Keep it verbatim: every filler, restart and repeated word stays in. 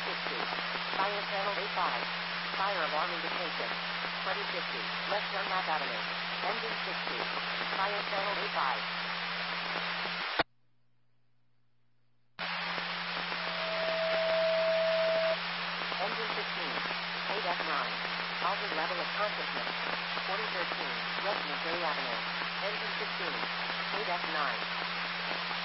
sixty. Fire channel A five. Fire alarm indication. twenty fifty. Left on Map Avenue. Engine sixty. Fire channel A five. Engine fifteen. eight F nine. Altered level of consciousness. forty thirteen. West Missouri Avenue. Engine fifteen. eight F nine.